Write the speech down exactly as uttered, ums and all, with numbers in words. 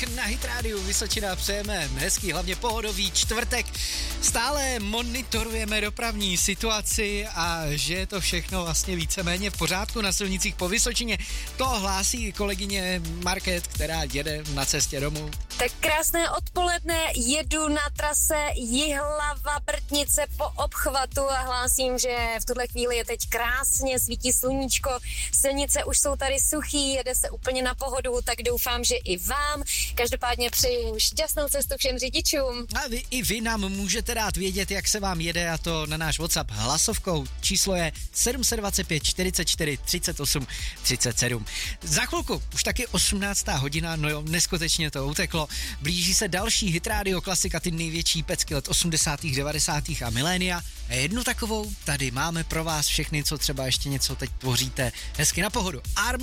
na Hit Rádiu Vysočina přejeme hezký, hlavně pohodový čtvrtek. Stále monitorujeme dopravní situaci a že je to všechno vlastně víceméně v pořádku na silnicích po Vysočině. To hlásí kolegyně Market, která jede na cestě domů. Tak krásné odpoledne, jedu na trase Jihlava Brtnice po obchvatu a hlásím, že v tuhle chvíli je teď krásně, svítí sluníčko, silnice už jsou tady suchý, jede se úplně na pohodu, tak doufám, že i vám. Každopádně přeji šťastnou cestu všem řidičům. A vy, i vy nám můžete dát vědět, jak se vám jede, a to na náš WhatsApp hlasovkou. Číslo je sedm dva pět čtyřicet čtyři třicet osm třicet sedm. Za chvilku, už taky osmnáctá hodina, no jo, neskutečně to uteklo. Blíží se další Hit Radio klasika, ty největší pecky let osmdesátých, devadesátých a milénia. A jednu takovou tady máme pro vás všechny, co třeba ještě něco teď tvoříte hezky na pohodu. Army